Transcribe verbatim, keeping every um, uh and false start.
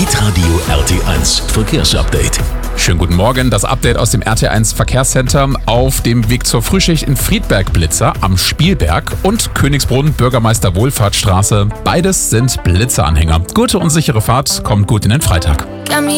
Hitradio R T eins Verkehrsupdate. Schönen guten Morgen, das Update aus dem R T eins Verkehrscenter. Auf dem Weg zur Frühschicht in Friedberg Blitzer am Spielberg und Königsbrunn Bürgermeister Wohlfahrtsstraße. Beides sind Blitzeranhänger. Gute und sichere Fahrt, kommt gut in den Freitag.